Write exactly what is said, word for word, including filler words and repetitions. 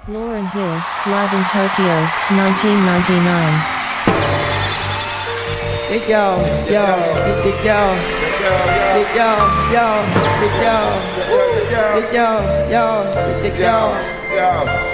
Lauryn Hill, live in Tokyo, nineteen ninety-nine. Yo, yo, yo, yo, yo, yo, yo, yo, yo, yo, yo, yo, yo, yo.